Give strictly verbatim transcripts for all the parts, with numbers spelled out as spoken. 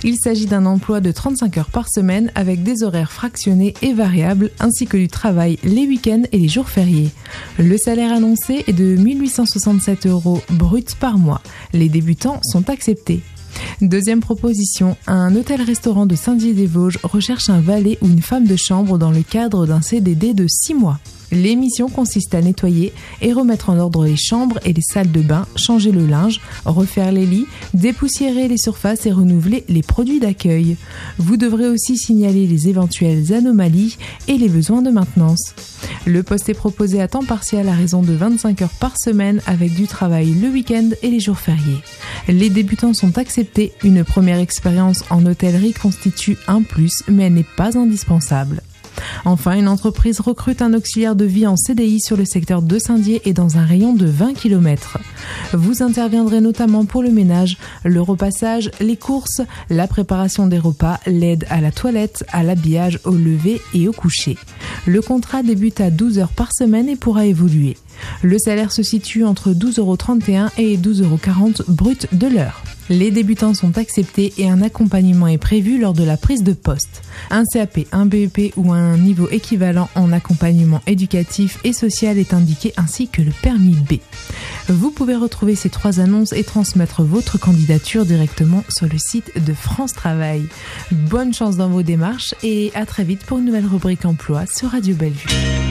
Il s'agit d'un emploi de trente-cinq heures par semaine avec des horaires fractionnés et variables ainsi que du travail les week-ends et les jours fériés. Le salaire annoncé est de mille huit cent soixante-sept euros bruts par mois. Les débutants sont acceptés. Deuxième proposition, un hôtel-restaurant de Saint-Dié-des-Vosges recherche un valet ou une femme de chambre dans le cadre d'un C D D de six mois. L'émission consiste à nettoyer et remettre en ordre les chambres et les salles de bain, changer le linge, refaire les lits, dépoussiérer les surfaces et renouveler les produits d'accueil. Vous devrez aussi signaler les éventuelles anomalies et les besoins de maintenance. Le poste est proposé à temps partiel à raison de vingt-cinq heures par semaine avec du travail le week-end et les jours fériés. Les débutants sont acceptés. Une première expérience en hôtellerie constitue un plus, mais elle n'est pas indispensable. Enfin, une entreprise recrute un auxiliaire de vie en C D I sur le secteur de Saint-Dié et dans un rayon de vingt kilomètres. Vous interviendrez notamment pour le ménage, le repassage, les courses, la préparation des repas, l'aide à la toilette, à l'habillage, au lever et au coucher. Le contrat débute à douze heures par semaine et pourra évoluer. Le salaire se situe entre douze euros trente et un et douze euros quarante brut de l'heure. Les débutants sont acceptés et un accompagnement est prévu lors de la prise de poste. Un C A P, un B E P ou un niveau équivalent en accompagnement éducatif et social est indiqué ainsi que le permis B. Vous pouvez retrouver ces trois annonces et transmettre votre candidature directement sur le site de France Travail. Bonne chance dans vos démarches et à très vite pour une nouvelle rubrique emploi sur Radio Bellevue.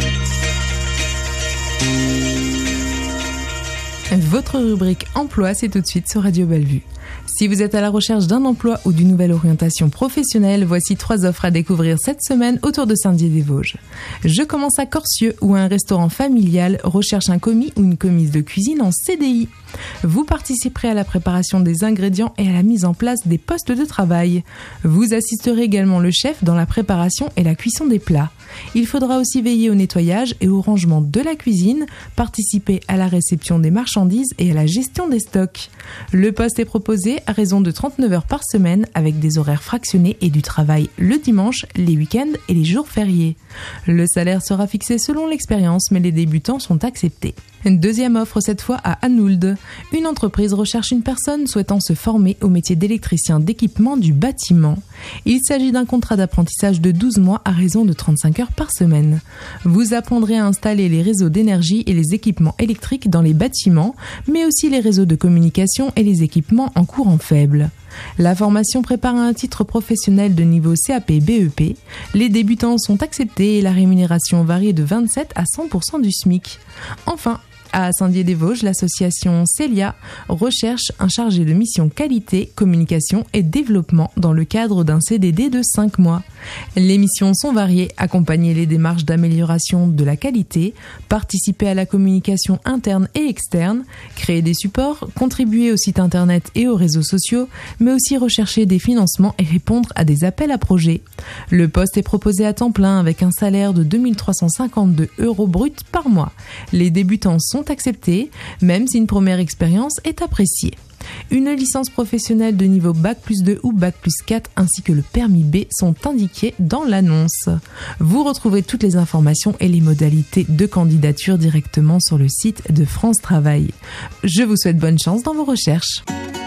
Votre rubrique emploi, c'est tout de suite sur Radio Bellevue. Si vous êtes à la recherche d'un emploi ou d'une nouvelle orientation professionnelle, voici trois offres à découvrir cette semaine autour de Saint-Dié-des-Vosges. Je commence à Corcieux où un restaurant familial recherche un commis ou une commise de cuisine en C D I. Vous participerez à la préparation des ingrédients et à la mise en place des postes de travail. Vous assisterez également le chef dans la préparation et la cuisson des plats. Il faudra aussi veiller au nettoyage et au rangement de la cuisine, participer à la réception des marchandises et à la gestion des stocks. Le poste est proposé à raison de trente-neuf heures par semaine avec des horaires fractionnés et du travail le dimanche, les week-ends et les jours fériés. Le salaire sera fixé selon l'expérience, mais les débutants sont acceptés. Une deuxième offre cette fois à Anould. Une entreprise recherche une personne souhaitant se former au métier d'électricien d'équipement du bâtiment. Il s'agit d'un contrat d'apprentissage de douze mois à raison de trente-cinq heures par semaine. Vous apprendrez à installer les réseaux d'énergie et les équipements électriques dans les bâtiments, mais aussi les réseaux de communication et les équipements en courant faible. La formation prépare à un titre professionnel de niveau C A P B E P. Les débutants sont acceptés et la rémunération varie de vingt-sept à cent pour cent du SMIC. Enfin, à Saint-Dié-des-Vosges, l'association Célia recherche un chargé de mission qualité, communication et développement dans le cadre d'un C D D de cinq mois. Les missions sont variées, accompagner les démarches d'amélioration de la qualité, participer à la communication interne et externe, créer des supports, contribuer au site internet et aux réseaux sociaux, mais aussi rechercher des financements et répondre à des appels à projets. Le poste est proposé à temps plein avec un salaire de deux mille trois cent cinquante-deux euros bruts par mois. Les débutants sont acceptés, même si une première expérience est appréciée. Une licence professionnelle de niveau bac plus deux ou bac plus quatre ainsi que le permis B sont indiqués dans l'annonce. Vous retrouverez toutes les informations et les modalités de candidature directement sur le site de France Travail. Je vous souhaite bonne chance dans vos recherches.